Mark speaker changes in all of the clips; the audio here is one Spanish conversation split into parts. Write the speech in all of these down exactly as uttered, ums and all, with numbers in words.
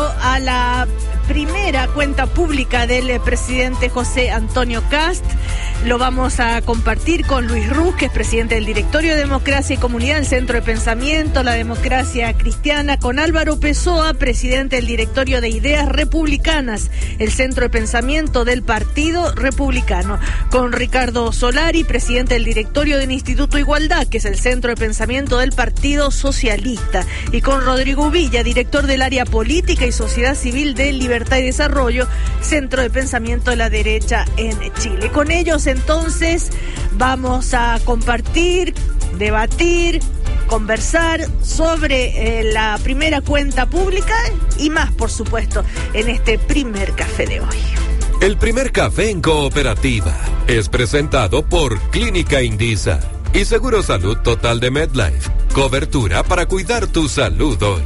Speaker 1: a la primera cuenta pública del presidente José Antonio Kast. Lo vamos a compartir con Luis Ruz, que es presidente del Directorio de Democracia y Comunidad del Centro de Pensamiento, la Democracia Cristiana, con Álvaro Pessoa, presidente del Directorio de Ideas Republicanas, el Centro de Pensamiento del Partido Republicano, con Ricardo Solari, presidente del Directorio del Instituto Igualdad, que es el Centro de Pensamiento del Partido Socialista, y con Rodrigo Villa, director del Área Política y Sociedad Civil de Libertad y Desarrollo, Centro de Pensamiento de la Derecha en Chile. Con ellos entonces vamos a compartir, debatir, conversar sobre eh, la primera cuenta pública y más, por supuesto, en este primer café de hoy.
Speaker 2: El primer café en cooperativa es presentado por Clínica Indisa y Seguro Salud Total de MedLife. Cobertura para cuidar tu salud hoy.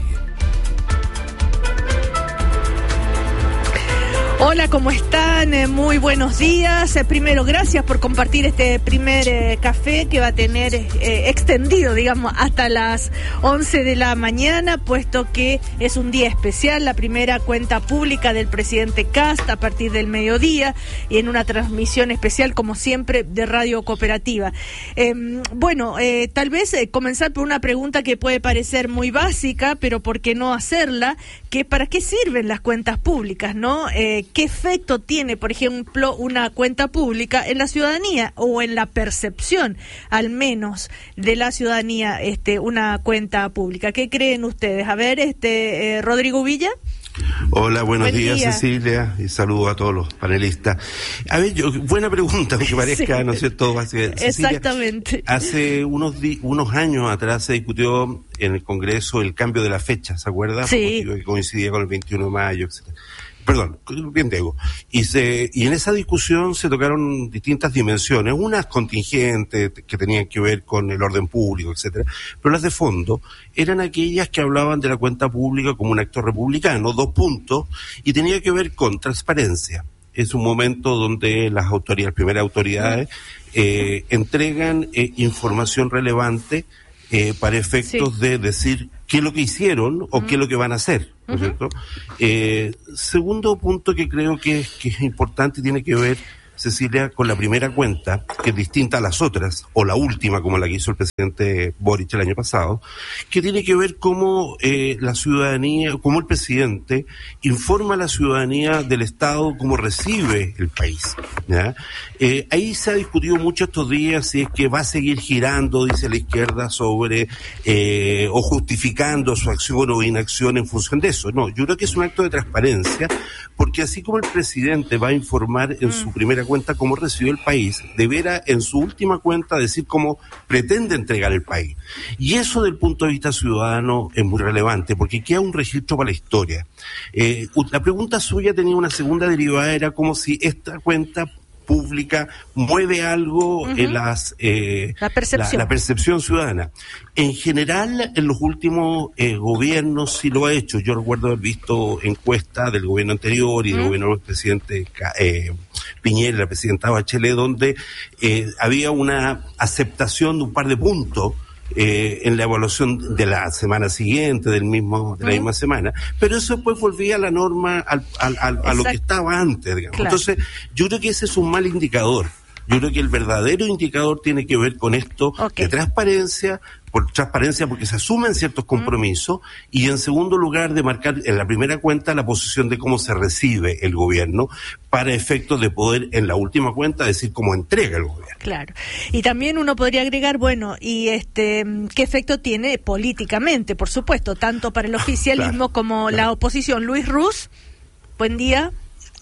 Speaker 1: Hola, ¿cómo están? Eh, muy buenos días. Eh, primero, gracias por compartir este primer eh, café que va a tener eh, extendido, digamos, hasta las once de la mañana, puesto que es un día especial, la primera cuenta pública del presidente Kast a partir del mediodía y en una transmisión especial, como siempre, de Radio Cooperativa. Eh, bueno, eh, tal vez eh, comenzar por una pregunta que puede parecer muy básica, pero ¿por qué no hacerla? Que ¿para qué sirven las cuentas públicas, no? Eh, ¿Qué efecto tiene, por ejemplo, una cuenta pública en la ciudadanía o en la percepción, al menos, de la ciudadanía, este, una cuenta pública? ¿Qué creen ustedes? A ver, este, eh, Rodrigo Villa.
Speaker 3: Hola, buenos
Speaker 1: Buen
Speaker 3: días,
Speaker 1: día.
Speaker 3: Cecilia, y saludo a todos los panelistas. A ver, yo, buena pregunta, aunque parezca, sí. ¿No es cierto? Cecilia,
Speaker 1: exactamente.
Speaker 3: Hace unos di- unos años atrás se discutió en el Congreso el cambio de la fecha, ¿se acuerda?
Speaker 1: Sí.
Speaker 3: Que coincidía con el veintiuno de mayo, etcétera. Perdón, bien digo. Y, se, y en esa discusión se tocaron distintas dimensiones, unas contingentes que tenían que ver con el orden público, etcétera, pero las de fondo eran aquellas que hablaban de la cuenta pública como un acto republicano, dos puntos, y tenía que ver con transparencia. Es un momento donde las autoridades, las primeras autoridades, eh, entregan eh, información relevante eh, para efectos sí. de decir qué es lo que hicieron o uh-huh. qué es lo que van a hacer, ¿no es uh-huh. cierto? Eh, segundo punto que creo que es, que es importante y tiene que ver, Cecilia, con la primera cuenta, que es distinta a las otras, o la última, como la que hizo el presidente Boric el año pasado, que tiene que ver cómo eh, la ciudadanía, cómo el presidente informa a la ciudadanía del Estado, cómo recibe el país, ¿ya? Eh, ahí se ha discutido mucho estos días si es que va a seguir girando, dice la izquierda, sobre, eh, o justificando su acción o inacción en función de eso. No, yo creo que es un acto de transparencia, porque así como el presidente va a informar en mm. su primera cuenta cómo recibió el país, deberá en su última cuenta decir cómo pretende entregar el país. Y eso, del punto de vista ciudadano, es muy relevante, porque queda un registro para la historia. Eh, la pregunta suya tenía una segunda derivada, era como si esta cuenta pública mueve algo uh-huh. en las eh,
Speaker 1: la, percepción.
Speaker 3: La, la percepción ciudadana. En general, en los últimos eh, gobiernos sí lo ha hecho. Yo recuerdo haber visto encuestas del gobierno anterior y del uh-huh. gobierno del presidente eh, Piñera, la presidenta Bachelet, donde eh, había una aceptación de un par de puntos Eh, en la evaluación de la semana siguiente, del mismo, de la uh-huh. misma semana, pero eso después volvía a la norma, al, al, al, a lo que estaba antes, digamos. Claro. Entonces, yo creo que ese es un mal indicador. Yo creo que el verdadero indicador tiene que ver con esto okay. de transparencia, por transparencia porque se asumen ciertos compromisos, mm. y en segundo lugar de marcar en la primera cuenta la posición de cómo se recibe el gobierno, para efectos de poder en la última cuenta decir cómo entrega el gobierno.
Speaker 1: Claro. Y también uno podría agregar, bueno, y este, ¿qué efecto tiene políticamente, por supuesto, tanto para el oficialismo claro, como claro. la oposición? Luis Ruz, buen día.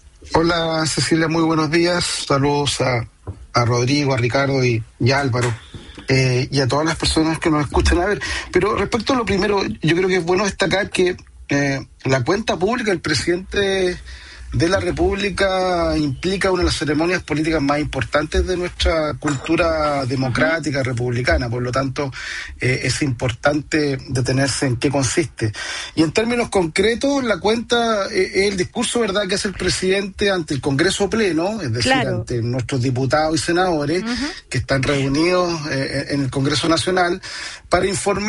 Speaker 4: Hola, Cecilia, muy buenos días. Saludos a, a Rodrigo, a Ricardo y, y a Álvaro. Eh, y a todas las personas que nos escuchan. A ver, pero respecto a lo primero, yo creo que es bueno destacar que eh, la cuenta pública del presidente de la República implica una de las ceremonias políticas más importantes de nuestra cultura democrática republicana, por lo tanto eh, es importante detenerse en qué consiste. Y en términos concretos, la cuenta es eh, el discurso, ¿verdad?, que hace el presidente ante el Congreso Pleno, es decir, claro. ante nuestros diputados y senadores uh-huh. que están reunidos eh, en el Congreso Nacional, para informar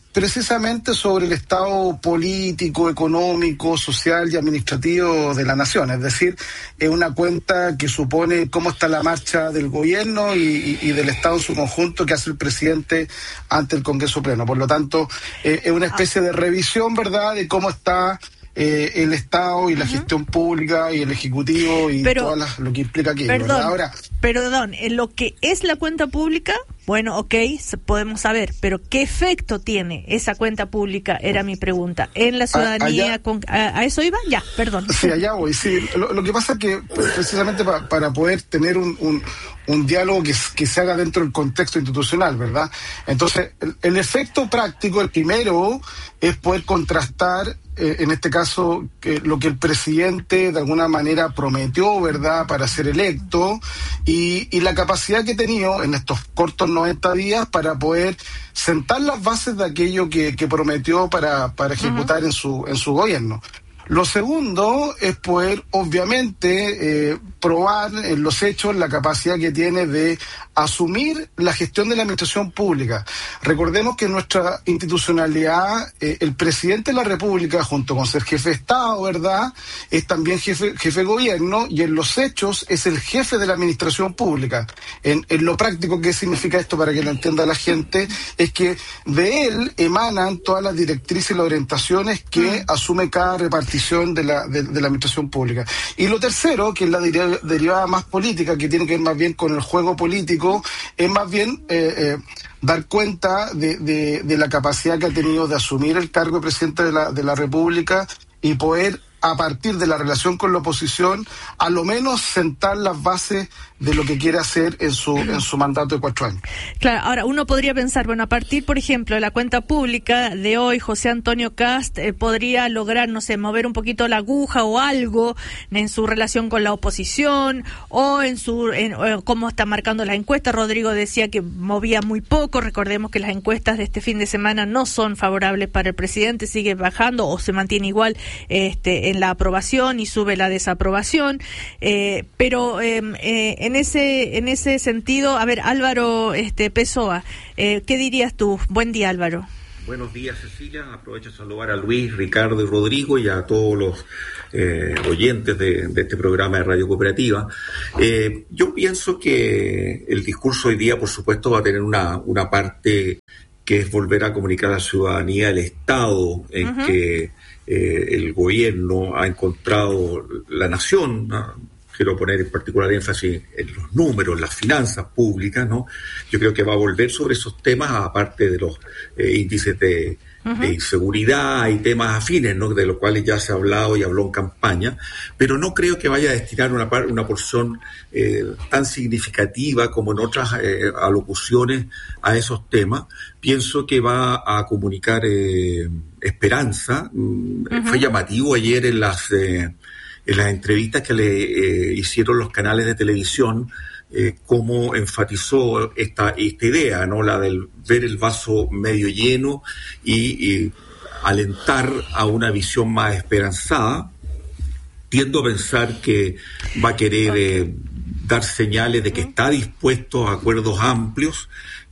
Speaker 4: precisamente sobre el estado político, económico, social y administrativo de la nación. Es decir, es una cuenta que supone cómo está la marcha del gobierno y, y, y del Estado en su conjunto que hace el presidente ante el Congreso Pleno. Por lo tanto, eh, es una especie de revisión, ¿verdad?, de cómo está eh, el Estado y la uh-huh. gestión pública y el Ejecutivo y
Speaker 1: pero,
Speaker 4: todo las, lo que implica aquello.
Speaker 1: Perdón,
Speaker 4: ¿verdad? Ahora,
Speaker 1: perdón, en lo que es la cuenta pública, bueno, ok, podemos saber, pero ¿qué efecto tiene esa cuenta pública? Era mi pregunta. ¿En la ciudadanía?
Speaker 4: Allá,
Speaker 1: con, a, ¿A eso iba? Ya, perdón.
Speaker 4: Sí, allá voy, sí. Lo, lo que pasa es que precisamente pa, para poder tener un, un, un diálogo que, que se haga dentro del contexto institucional, ¿verdad? Entonces, el, el efecto práctico, el primero, es poder contrastar, eh, en este caso, que lo que el presidente de alguna manera prometió, ¿verdad?, para ser electo, y, y la capacidad que ha tenido en estos cortos noventa días para poder sentar las bases de aquello que, que prometió para, para ejecutar uh-huh. en su, en su gobierno. Lo segundo es poder, obviamente, eh, probar en los hechos la capacidad que tiene de asumir la gestión de la administración pública. Recordemos que en nuestra institucionalidad, eh, el presidente de la República, junto con ser jefe de Estado, ¿verdad?, es también jefe, jefe de gobierno, y en los hechos es el jefe de la administración pública. En, en lo práctico, ¿qué significa esto para que lo entienda la gente? Es que de él emanan todas las directrices y las orientaciones que mm. asume cada repartición de la, de, de la administración pública. Y lo tercero, que es la deriva, derivada más política, que tiene que ver más bien con el juego político, es más bien eh, eh, dar cuenta de, de, de la capacidad que ha tenido de asumir el cargo de presidente de la, de la República y poder, a partir de la relación con la oposición, a lo menos sentar las bases de lo que quiere hacer en su en su mandato de cuatro años.
Speaker 1: Claro, ahora uno podría pensar, bueno, a partir, por ejemplo, de la cuenta pública de hoy, José Antonio Kast eh, podría lograr, no sé, mover un poquito la aguja o algo en su relación con la oposición o en su en, en cómo está marcando las encuestas. Rodrigo decía que movía muy poco. Recordemos que las encuestas de este fin de semana no son favorables para el presidente, sigue bajando o se mantiene igual este en la aprobación y sube la desaprobación, eh, pero eh, eh, en ese en ese sentido, a ver, Álvaro este Pessoa, eh, ¿qué dirías tú? Buen día, Álvaro.
Speaker 5: Buenos días, Cecilia. Aprovecho de saludar a Luis, Ricardo y Rodrigo y a todos los eh, oyentes de, de este programa de Radio Cooperativa. Eh, yo pienso que el discurso hoy día, por supuesto, va a tener una, una parte que es volver a comunicar a la ciudadanía el estado en uh-huh. que Eh, el gobierno ha encontrado la nación, ¿no? Quiero poner en particular énfasis en los números, las finanzas públicas, ¿no? Yo creo que va a volver sobre esos temas, aparte de los eh, índices de, uh-huh. de inseguridad y temas afines, ¿no? De los cuales ya se ha hablado y habló en campaña, pero no creo que vaya a destinar una, par- una porción eh, tan significativa como en otras eh, alocuciones a esos temas. Pienso que va a comunicar eh, esperanza. Uh-huh. Fue llamativo ayer en las eh, en las entrevistas que le eh, hicieron los canales de televisión, eh, cómo enfatizó esta esta idea, ¿no? La del ver el vaso medio lleno y, y alentar a una visión más esperanzada. Tiendo a pensar que va a querer eh, dar señales de que está dispuesto a acuerdos amplios,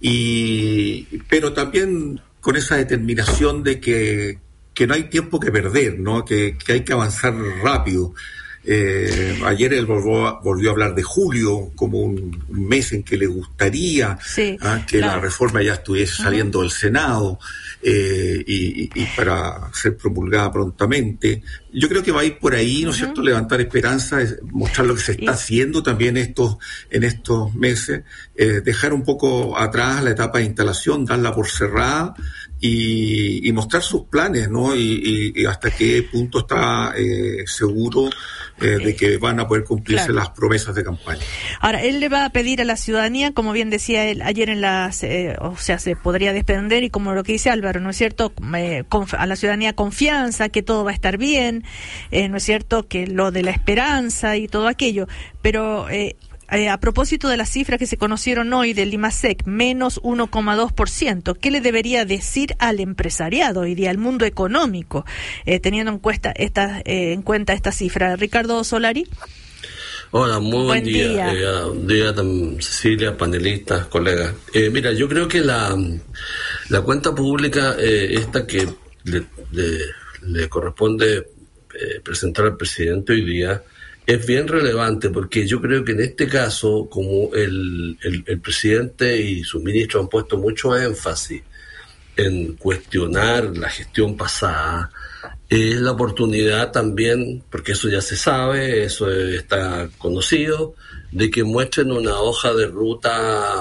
Speaker 5: y pero también con esa determinación de que, que no hay tiempo que perder, ¿no? Que, que hay que avanzar rápido. Eh, ayer él volvió, volvió a hablar de julio como un, un mes en que le gustaría sí, ¿ah? que claro. la reforma ya estuviese saliendo uh-huh. del Senado eh, y, y, y para ser promulgada prontamente. Yo creo que va a ir por ahí, ¿no es uh-huh. cierto?, levantar esperanza, mostrar lo que se está sí. haciendo también estos en estos meses, eh, dejar un poco atrás la etapa de instalación, darla por cerrada y, y mostrar sus planes, ¿no? Y, y, y hasta qué punto está eh, seguro Eh, de que van a poder cumplirse claro. las promesas de campaña.
Speaker 1: Ahora, él le va a pedir a la ciudadanía, como bien decía él ayer en las, eh, o sea, se podría desprender, y como lo que dice Álvaro, ¿no es cierto?, eh, conf- a la ciudadanía confianza, que todo va a estar bien, eh, ¿no es cierto?, que lo de la esperanza y todo aquello, pero eh, Eh, a propósito de las cifras que se conocieron hoy del IMASEC, menos uno coma dos por ciento, ¿qué le debería decir al empresariado hoy día, al mundo económico, eh, teniendo en cuenta esta, eh, en cuenta esta cifra? Ricardo Solari.
Speaker 6: Hola, muy buen,
Speaker 1: buen
Speaker 6: día.
Speaker 1: día.
Speaker 6: Eh, día, Cecilia, panelistas, colegas. Eh, mira, yo creo que la La cuenta pública, eh, esta que le, le, le corresponde eh, presentar al presidente hoy día, es bien relevante porque yo creo que en este caso, como el, el, el presidente y sus ministros han puesto mucho énfasis en cuestionar la gestión pasada, es la oportunidad también, porque eso ya se sabe, eso está conocido, de que muestren una hoja de ruta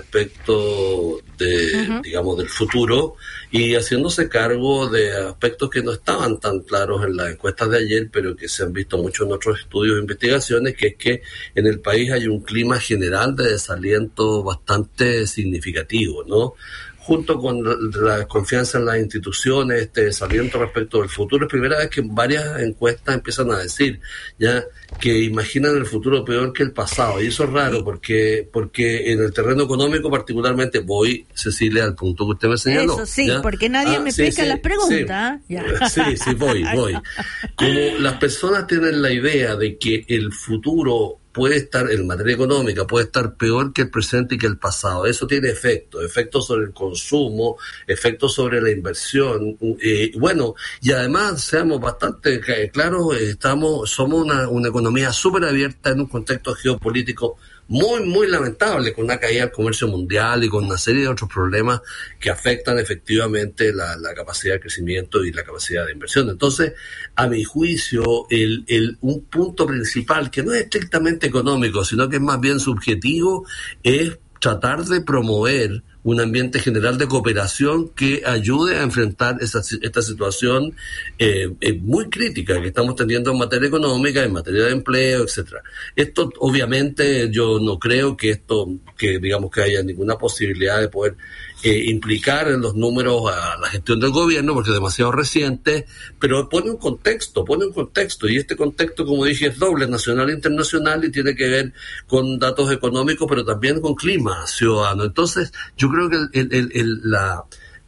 Speaker 6: respecto de, uh-huh. digamos, del futuro y haciéndose cargo de aspectos que no estaban tan claros en las encuestas de ayer, pero que se han visto mucho en otros estudios e investigaciones, que es que en el país hay un clima general de desaliento bastante significativo, ¿no? Junto con la desconfianza en las instituciones, este desaliento respecto del futuro. Es primera vez que varias encuestas empiezan a decir ya que imaginan el futuro peor que el pasado. Y eso es raro porque porque en el terreno económico particularmente, voy, Cecilia, al punto que usted me señaló.
Speaker 1: Eso sí,
Speaker 6: ¿ya?
Speaker 1: Porque nadie
Speaker 6: ah,
Speaker 1: me
Speaker 6: sí,
Speaker 1: pesca
Speaker 6: sí,
Speaker 1: las preguntas.
Speaker 6: Sí,
Speaker 1: ya.
Speaker 6: sí, sí, voy, voy. Como las personas tienen la idea de que el futuro puede estar, en materia económica, puede estar peor que el presente y que el pasado. Eso tiene efectos, efectos sobre el consumo, efectos sobre la inversión. Eh, bueno, y además, seamos bastante claros, estamos, somos una, una economía súper abierta en un contexto geopolítico muy, muy lamentable, con una caída del comercio mundial y con una serie de otros problemas que afectan efectivamente la, la capacidad de crecimiento y la capacidad de inversión. Entonces, a mi juicio, el, el, un punto principal, que no es estrictamente económico, sino que es más bien subjetivo, es tratar de promover un ambiente general de cooperación que ayude a enfrentar esa, esta situación eh, eh, muy crítica que estamos teniendo en materia económica, en materia de empleo, etcétera. Esto, obviamente, yo no creo que esto, que digamos que haya ninguna posibilidad de poder eh, implicar en los números a la gestión del gobierno, porque es demasiado reciente, pero pone un contexto, pone un contexto, y este contexto, como dije, es doble, nacional e internacional, y tiene que ver con datos económicos, pero también con clima ciudadano. Entonces, yo creo que el, el, el, el, la,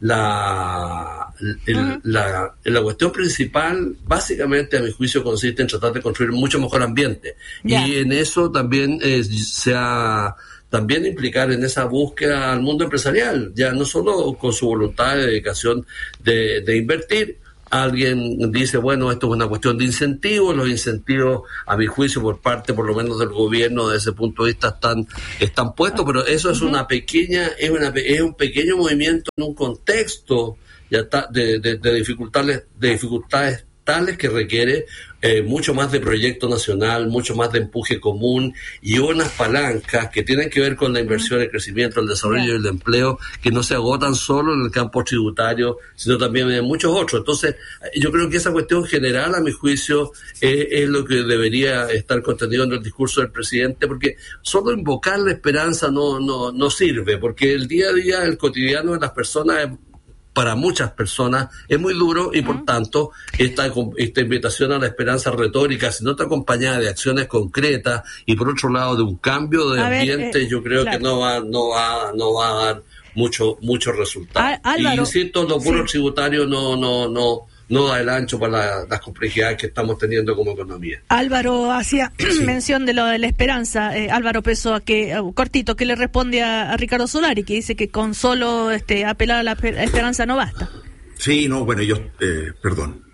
Speaker 6: la, el, uh-huh. la, la cuestión principal, básicamente, a mi juicio, consiste en tratar de construir un mucho mejor ambiente. Yeah. Y en eso también eh, se ha... también implicar en esa búsqueda al mundo empresarial, ya no solo con su voluntad de dedicación de, de invertir. Alguien dice, bueno, esto es una cuestión de incentivos, los incentivos, a mi juicio, por parte, por lo menos del gobierno, desde ese punto de vista, están, están puestos, pero eso es una pequeña, es una es un pequeño movimiento en un contexto ya está, de, de, de dificultades, de dificultades tales que requiere eh, mucho más de proyecto nacional, mucho más de empuje común y unas palancas que tienen que ver con la inversión, el crecimiento, el desarrollo yeah. y el empleo, que no se agotan solo en el campo tributario, sino también en muchos otros. Entonces, yo creo que esa cuestión general, a mi juicio, eh, es lo que debería estar contenido en el discurso del presidente, porque solo invocar la esperanza no, no, no sirve, porque el día a día, el cotidiano de las personas es, para muchas personas es muy duro y por uh-huh. tanto esta, esta invitación a la esperanza retórica, si no está acompañada de acciones concretas y por otro lado de un cambio de a ambiente, ver, eh, yo creo claro. que no va, no va, no va a dar mucho, mucho resultado. Á, y insisto, lo puro sí. tributario no, no, no, no da el ancho para la, las complejidades que estamos teniendo como economía.
Speaker 1: Álvaro hacía sí. mención de lo de la esperanza. Eh, Álvaro Peso, a que uh, cortito, ¿qué le responde a, a Ricardo Solari, que dice que con solo este, apelar a la esperanza no basta?
Speaker 5: Sí, no, bueno, yo, eh, perdón.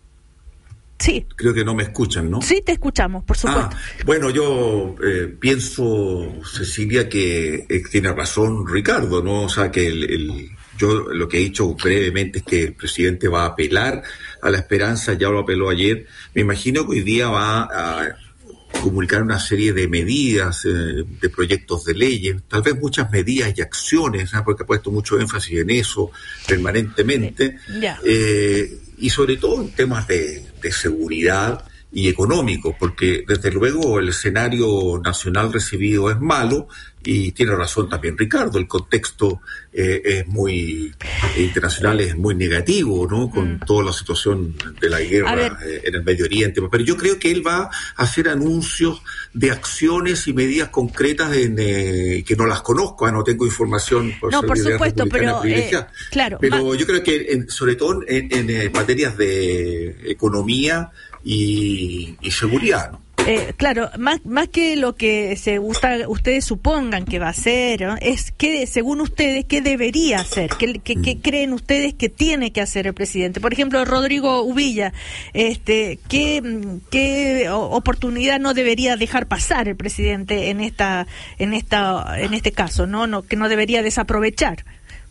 Speaker 1: Sí.
Speaker 5: Creo que no me escuchan, ¿no?
Speaker 1: Sí, te escuchamos, por supuesto.
Speaker 5: Ah, bueno, yo eh, pienso, Cecilia, que eh, tiene razón Ricardo, ¿no? O sea, que el... el Yo lo que he dicho brevemente es que el presidente va a apelar a la esperanza, ya lo apeló ayer. Me imagino que hoy día va a comunicar una serie de medidas, eh, de proyectos de leyes, tal vez muchas medidas y acciones, ¿eh? Porque ha puesto mucho énfasis en eso permanentemente,
Speaker 1: yeah.
Speaker 5: eh, y sobre todo en temas de, de seguridad y económicos, porque desde luego el escenario nacional recibido es malo, y tiene razón también Ricardo, el contexto eh, es muy eh, internacional, es muy negativo, ¿no? Con mm. toda la situación de la guerra eh, en el Medio Oriente, pero yo creo que él va a hacer anuncios de acciones y medidas concretas en, eh, que no las conozco, ¿eh? No tengo información por,
Speaker 1: no, por supuesto, pero eh, claro,
Speaker 5: pero
Speaker 1: ma-
Speaker 5: yo creo que en, sobre todo en, en, en materias de economía y, y seguridad, ¿no?
Speaker 1: Eh, claro, más más que lo que se gusta, ustedes supongan que va a hacer, ¿no? Es que, según ustedes, ¿qué debería hacer? ¿Qué, qué, qué creen ustedes que tiene que hacer el presidente? Por ejemplo, Rodrigo Uvilla, este, ¿qué, qué oportunidad no debería dejar pasar el presidente en esta, en esta, en este caso, no, no, que no debería desaprovechar?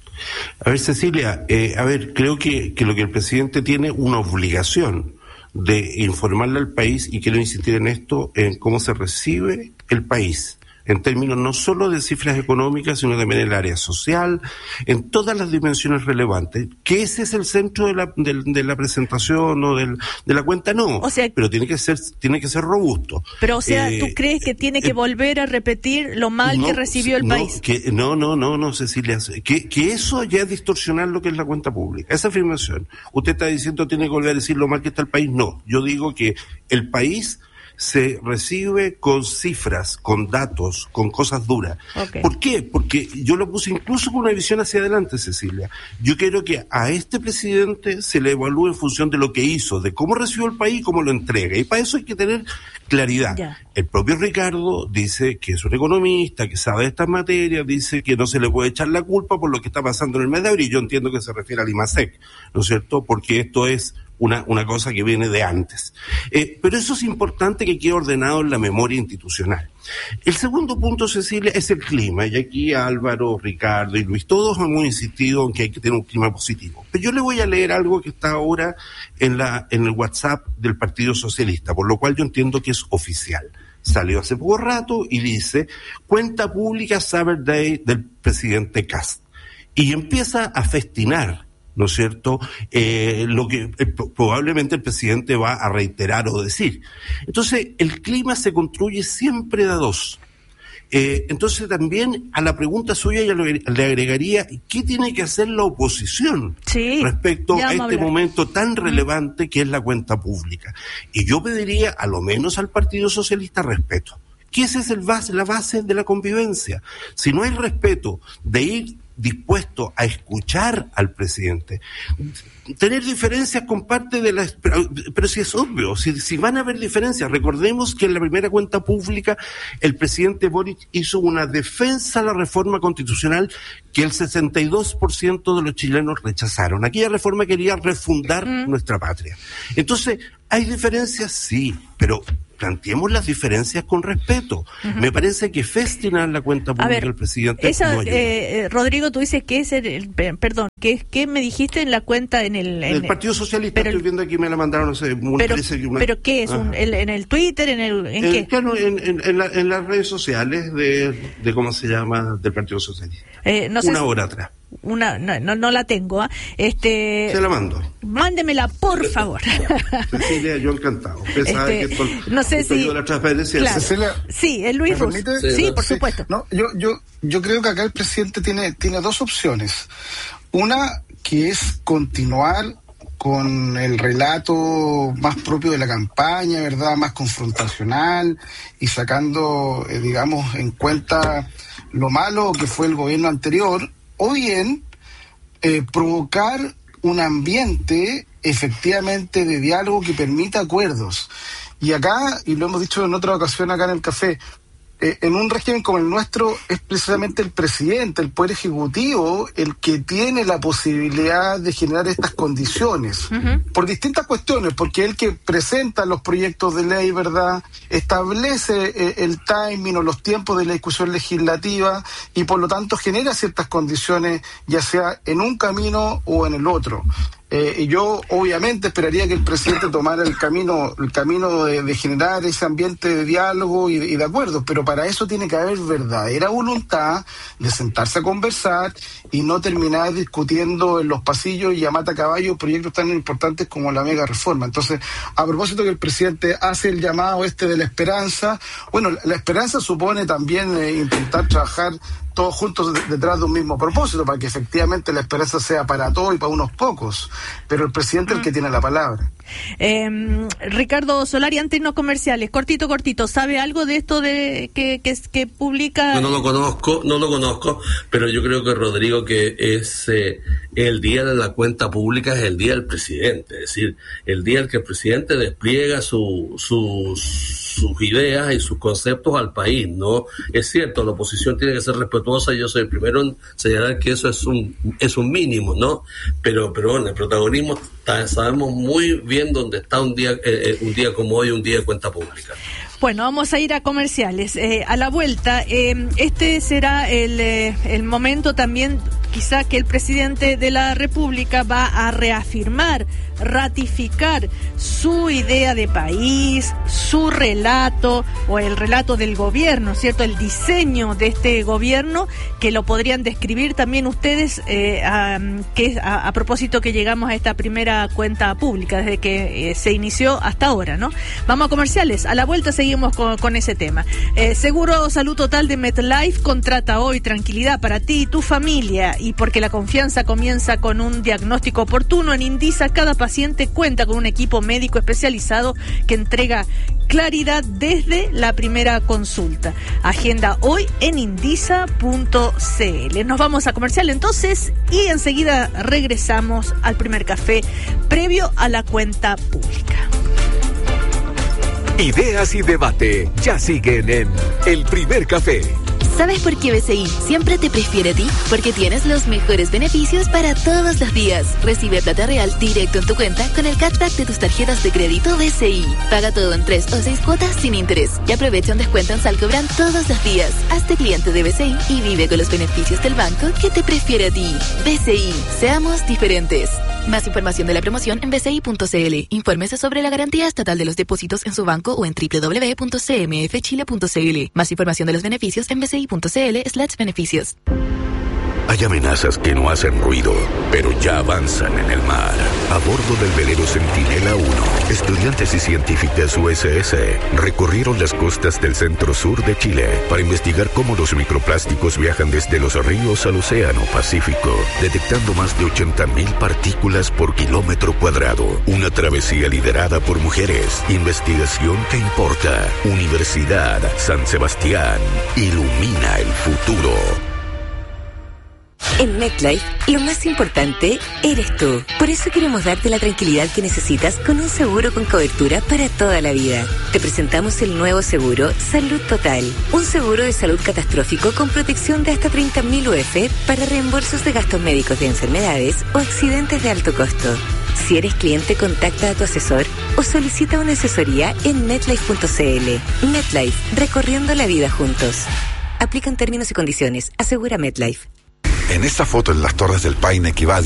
Speaker 3: A ver, Cecilia, eh, a ver, creo que, que lo que el presidente tiene una obligación de informarle al país, y quiero insistir en esto, en cómo se recibe el país, en términos no solo de cifras económicas, sino también en el área social, en todas las dimensiones relevantes, que ese es el centro de la, de, de la presentación o del, de la cuenta, no,
Speaker 1: o sea, pero
Speaker 3: tiene que ser tiene que ser robusto.
Speaker 1: Pero, o sea,
Speaker 3: eh,
Speaker 1: ¿tú crees que tiene que eh, volver a repetir lo mal
Speaker 3: no,
Speaker 1: que recibió el
Speaker 3: no,
Speaker 1: país?
Speaker 3: Que, no, no, no, no, Cecilia, que, que eso ya es distorsionar lo que es la cuenta pública, esa afirmación. Usted está diciendo tiene que volver a decir lo mal que está el país, no, yo digo que el país se recibe con cifras, con datos, con cosas duras. Okay. ¿Por qué? Porque yo lo puse incluso con una visión hacia adelante, Cecilia. Yo quiero que a este presidente se le evalúe en función de lo que hizo, de cómo recibió el país y cómo lo entrega. Y para eso hay que tener claridad. Yeah. El propio Ricardo dice que es un economista, que sabe de estas materias, dice que no se le puede echar la culpa por lo que está pasando en el mes de abril. Yo entiendo que se refiere al IMASEC, ¿no es cierto? Porque esto es Una, una cosa que viene de antes. Eh, pero eso es importante que quede ordenado en la memoria institucional. El segundo punto, Cecilia, es el clima. Y aquí Álvaro, Ricardo y Luis, todos hemos insistido en que hay que tener un clima positivo. Pero yo le voy a leer algo que está ahora en, la, en el WhatsApp del Partido Socialista, por lo cual yo entiendo que es oficial. Salió hace poco rato y dice, cuenta pública Cyber Day del presidente Kast. Y empieza a festinar, ¿no es cierto?, eh, lo que eh, probablemente el presidente va a reiterar o decir. Entonces, el clima se construye siempre de a dos. Eh, entonces, también a la pregunta suya yo le, le agregaría, ¿qué tiene que hacer la oposición
Speaker 1: sí,
Speaker 3: respecto a este momento tan relevante que es la cuenta pública? Y yo pediría, a lo menos al Partido Socialista, respeto. Que esa es el base, la base de la convivencia. Si no hay respeto de ir dispuesto a escuchar al presidente, tener diferencias con parte de la... Pero, pero si es obvio, si, si van a haber diferencias, recordemos que en la primera cuenta pública el presidente Boric hizo una defensa a la reforma constitucional que el sesenta y dos por ciento de los chilenos rechazaron. Aquella reforma quería refundar mm. nuestra patria. Entonces, ¿hay diferencias? Sí, pero planteemos las diferencias con respeto. Uh-huh. Me parece que festinar la cuenta pública ver, del presidente
Speaker 1: esa,
Speaker 3: no ayuda.
Speaker 1: Eh, Rodrigo, tú dices que es el, el perdón, ¿qué, ¿qué me dijiste en la cuenta en el... En
Speaker 3: el Partido Socialista, pero, estoy viendo aquí, me la mandaron, no sé, una,
Speaker 1: pero,
Speaker 3: una,
Speaker 1: pero ¿qué es? Un, el, ¿En el Twitter? ¿En el en
Speaker 3: el,
Speaker 1: qué?
Speaker 3: Claro, en, en, en, la, en las redes sociales de, de, ¿cómo se llama?, del Partido Socialista.
Speaker 1: Eh, no sé
Speaker 3: una
Speaker 1: si,
Speaker 3: hora atrás.
Speaker 1: Una, no, no, no la tengo, ¿eh? este
Speaker 3: Se la mando.
Speaker 1: Mándemela, por favor.
Speaker 3: Cecilia, yo encantado. Usted
Speaker 1: este,
Speaker 3: sabe que esto,
Speaker 1: no sé
Speaker 3: esto
Speaker 1: si
Speaker 3: de la transparencia.
Speaker 1: Claro.
Speaker 4: Cecilia,
Speaker 1: sí, el Luis Ruz. Sí, sí, por
Speaker 4: sí.
Speaker 1: supuesto.
Speaker 4: No, yo, yo, yo creo que acá el presidente tiene, tiene dos opciones. Una que es continuar con el relato más propio de la campaña, ¿verdad?, más confrontacional y sacando, eh, digamos, en cuenta lo malo que fue el gobierno anterior, o bien eh, provocar un ambiente efectivamente de diálogo que permita acuerdos. Y acá, y lo hemos dicho en otra ocasión acá en el café, eh, en un régimen como el nuestro es precisamente el presidente, el poder ejecutivo, el que tiene la posibilidad de generar estas condiciones, uh-huh. por distintas cuestiones, porque el que presenta los proyectos de ley, ¿verdad?, establece eh, el timing o los tiempos de la discusión legislativa y por lo tanto genera ciertas condiciones, ya sea en un camino o en el otro. Eh, y yo obviamente esperaría que el presidente tomara el camino el camino de, de generar ese ambiente de diálogo y, y de acuerdos, pero para eso tiene que haber verdadera voluntad de sentarse a conversar y no terminar discutiendo en los pasillos y a mata caballo proyectos tan importantes como la mega reforma. Entonces, a propósito que el presidente hace el llamado este de la esperanza, bueno, la, la esperanza supone también eh, intentar trabajar todos juntos detrás de un mismo propósito, para que efectivamente la esperanza sea para todos y para unos pocos, pero el presidente es el que tiene la palabra.
Speaker 1: Eh, Ricardo Solari, antes no comerciales, cortito, cortito, ¿sabe algo de esto de que, que, que publica?
Speaker 6: No, no lo conozco, no lo conozco, pero yo creo que, Rodrigo, que es eh, el día de la cuenta pública, es el día del presidente, es decir, el día en que el presidente despliega su, sus, sus ideas y sus conceptos al país, ¿no? Es cierto, la oposición tiene que ser respetuosa, y yo soy el primero en señalar que eso es un es un mínimo, ¿no? Pero pero bueno, el protagonismo está, sabemos muy bien dónde está un día eh, un día como hoy, un día de cuenta pública.
Speaker 1: Bueno, vamos a ir a comerciales. Eh, a la vuelta, eh, este será el, eh, el momento también, quizá, que el presidente de la República va a reafirmar, ratificar su idea de país, su relato o el relato del gobierno, ¿cierto? El diseño de este gobierno, que lo podrían describir también ustedes, eh, a, que a, a propósito que llegamos a esta primera cuenta pública, desde que eh, se inició hasta ahora, ¿no? Vamos a comerciales. A la vuelta seguimos Con, con ese tema. Eh, Seguro Salud Total de MetLife contrata hoy tranquilidad para ti y tu familia, y porque la confianza comienza con un diagnóstico oportuno. En Indisa cada paciente cuenta con un equipo médico especializado que entrega claridad desde la primera consulta. Agenda hoy en indisa punto c l. Nos vamos a comercial entonces y enseguida regresamos al primer café previo a la cuenta pública.
Speaker 2: Ideas y debate ya siguen en El Primer Café.
Speaker 7: ¿Sabes por qué B C I siempre te prefiere a ti? Porque tienes los mejores beneficios para todos los días. Recibe plata real directo en tu cuenta con el cashback de tus tarjetas de crédito B C I. Paga todo en tres o seis cuotas sin interés y aprovecha un descuento en Salcobran todos los días. Hazte cliente de B C I y vive con los beneficios del banco que te prefiere a ti. B C I, seamos diferentes. Más información de la promoción en b c i punto c l. Infórmese sobre la garantía estatal de los depósitos en su banco o en doble u doble u doble u punto c m f chile punto c l. Más información de los beneficios en b c i punto c l slash beneficios.
Speaker 8: Hay amenazas que no hacen ruido, pero ya avanzan en el mar. A bordo del velero Centinela uno, estudiantes y científicas U S S recorrieron las costas del centro-sur de Chile para investigar cómo los microplásticos viajan desde los ríos al océano Pacífico, detectando más de ochenta mil partículas por kilómetro cuadrado. Una travesía liderada por mujeres. Investigación que importa. Universidad San Sebastián. Ilumina el futuro.
Speaker 9: En MetLife, lo más importante eres tú. Por eso queremos darte la tranquilidad que necesitas con un seguro con cobertura para toda la vida. Te presentamos el nuevo seguro Salud Total. Un seguro de salud catastrófico con protección de hasta treinta mil U F para reembolsos de gastos médicos de enfermedades o accidentes de alto costo. Si eres cliente, contacta a tu asesor o solicita una asesoría en metlife punto c l. MetLife, recorriendo la vida juntos. Aplican términos y condiciones. Asegura MetLife.
Speaker 10: En esta foto en las Torres del Paine equivale